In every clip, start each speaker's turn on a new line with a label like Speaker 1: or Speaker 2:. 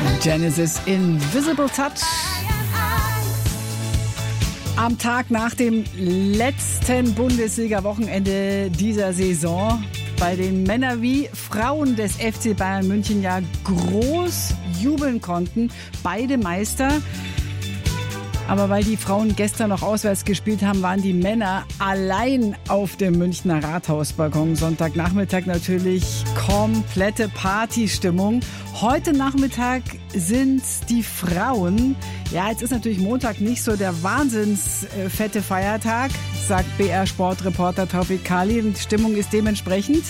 Speaker 1: Genesis Invisible Touch. Am Tag nach dem letzten Bundesliga-Wochenende dieser Saison bei den Männern wie Frauen des FC Bayern München ja groß jubeln konnten. Beide Meister. Aber weil die Frauen gestern noch auswärts gespielt haben, waren die Männer allein auf dem Münchner Rathausbalkon. Sonntagnachmittag natürlich komplette Partystimmung. Heute Nachmittag sind die Frauen. Ja, jetzt ist natürlich Montag nicht so der wahnsinnsfette Feiertag, sagt BR-Sportreporter Taufik Kali. Und die Stimmung ist dementsprechend.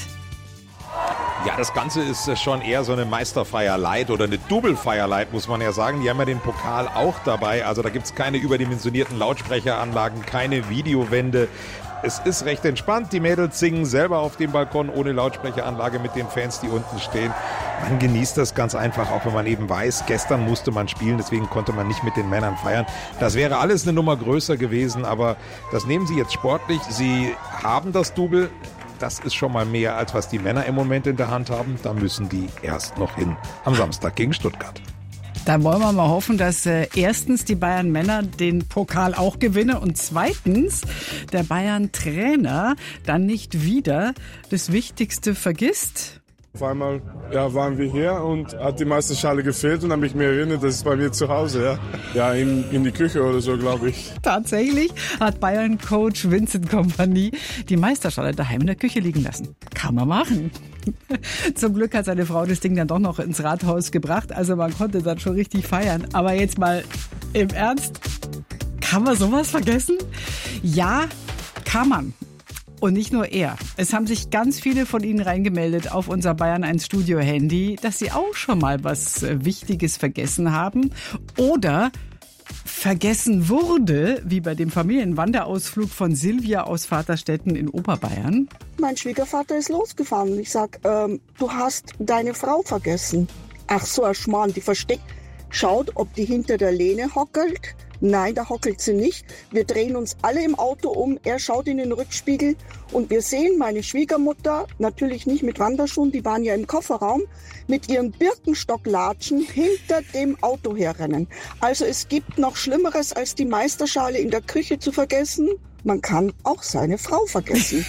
Speaker 2: Ja, das Ganze ist schon eher so eine Meisterfeier Light oder eine Double-Feier Light, muss man ja sagen. Die haben ja den Pokal auch dabei. Also da gibt es keine überdimensionierten Lautsprecheranlagen, keine Videowände. Es ist recht entspannt. Die Mädels singen selber auf dem Balkon ohne Lautsprecheranlage mit den Fans, die unten stehen. Man genießt das ganz einfach, auch wenn man eben weiß, gestern musste man spielen, deswegen konnte man nicht mit den Männern feiern. Das wäre alles eine Nummer größer gewesen, aber das nehmen sie jetzt sportlich. Sie haben das Double. Das ist schon mal mehr, als was die Männer im Moment in der Hand haben. Da müssen die erst noch hin am Samstag gegen Stuttgart.
Speaker 1: Da wollen wir mal hoffen, dass erstens die Bayern-Männer den Pokal auch gewinnen und zweitens der Bayern-Trainer dann nicht wieder das Wichtigste vergisst.
Speaker 3: Auf einmal waren wir hier und hat die Meisterschale gefehlt und habe mich mir erinnert, das ist bei mir zu Hause. Ja, in die Küche oder so, glaube ich.
Speaker 1: Tatsächlich hat Bayern-Coach Vincent Kompany die Meisterschale daheim in der Küche liegen lassen. Kann man machen. Zum Glück hat seine Frau das Ding dann doch noch ins Rathaus gebracht. Also man konnte dann schon richtig feiern. Aber jetzt mal im Ernst, kann man sowas vergessen? Ja, kann man. Und nicht nur er. Es haben sich ganz viele von Ihnen reingemeldet auf unser Bayern 1 Studio-Handy, dass sie auch schon mal was Wichtiges vergessen haben oder vergessen wurde, wie bei dem Familienwanderausflug von Silvia aus Vaterstetten in Oberbayern.
Speaker 4: Mein Schwiegervater ist losgefahren. Ich sag, du hast deine Frau vergessen. Ach so, ein Schmarrn, die versteckt. Schaut, ob die hinter der Lehne hockelt. Nein, da hockelt sie nicht. Wir drehen uns alle im Auto um. Er schaut in den Rückspiegel und wir sehen meine Schwiegermutter, natürlich nicht mit Wanderschuhen, die waren ja im Kofferraum, mit ihren Birkenstocklatschen hinter dem Auto herrennen. Also es gibt noch Schlimmeres, als die Meisterschale in der Küche zu vergessen. Man kann auch seine Frau vergessen.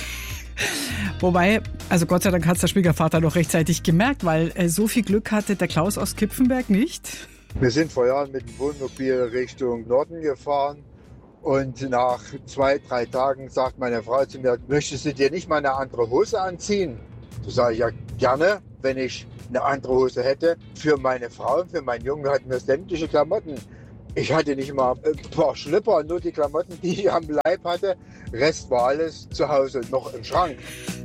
Speaker 1: Wobei, also Gott sei Dank hat es der Schwiegervater noch rechtzeitig gemerkt, weil so viel Glück hatte der Klaus aus Kipfenberg nicht.
Speaker 5: Wir sind vor Jahren mit dem Wohnmobil Richtung Norden gefahren und nach 2-3 Tagen sagt meine Frau zu mir, möchtest du dir nicht mal eine andere Hose anziehen? Da sage ich, ja gerne, wenn ich eine andere Hose hätte. Für meine Frau und für meinen Jungen hatten wir sämtliche Klamotten. Ich hatte nicht mal ein paar Schlipper, nur die Klamotten, die ich am Leib hatte. Rest war alles zu Hause noch im Schrank.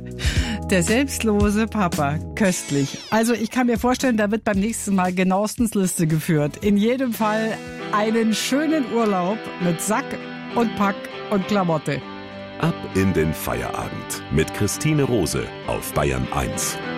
Speaker 1: Der selbstlose Papa, köstlich. Also ich kann mir vorstellen, da wird beim nächsten Mal genauestens Liste geführt. In jedem Fall einen schönen Urlaub mit Sack und Pack und Klamotte.
Speaker 6: Ab in den Feierabend mit Christine Rose auf Bayern 1.